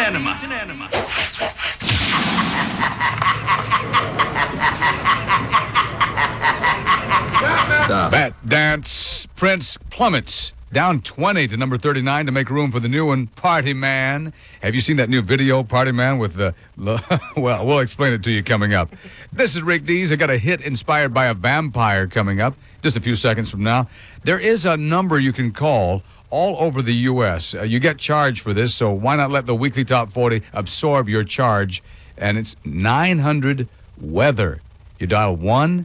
enema. Stop. Bat Dance Prince plummets down 20 to number 39 to make room for the new one, Party Man. Have you seen that new video, Party Man, with the... Well, we'll explain it to you coming up. This is Rick Dees. I got a hit inspired by a vampire coming up just a few seconds from now. There is a number you can call all over the U.S. You get charged for this, so why not let the Weekly Top 40 absorb your charge? And it's 900-WEATHER. You dial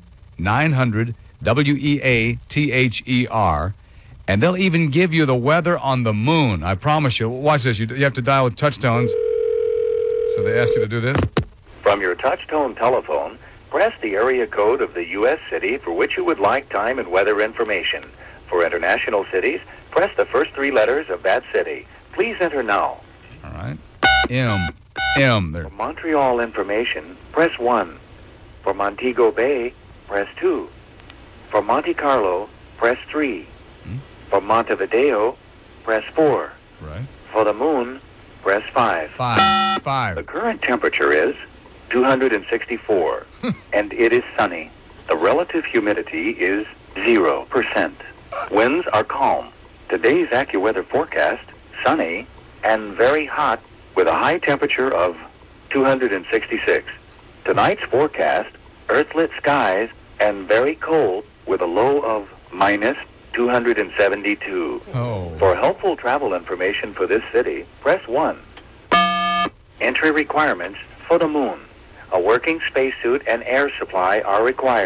1-900-WEATHER, and they'll even give you the weather on the moon. I promise you. Watch this. You have to dial with touchtones. So they ask you to do this. From your touchtone telephone, press the area code of the U.S. city for which you would like time and weather information. For international cities, press the first three letters of that city. Please enter now. All right. M. There. For Montreal information, press 1. For Montego Bay, press 2. For Monte Carlo, press 3. For Montevideo, press 4. Right. For the moon, press 5. 5. The current temperature is 264, and it is sunny. The relative humidity is 0%. Winds are calm. Today's AccuWeather forecast, sunny and very hot with a high temperature of 266. Tonight's forecast, earthlit skies and very cold with a low of minus 272. Oh. For helpful travel information for this city, press 1. Entry requirements for the moon. A working spacesuit and air supply are required.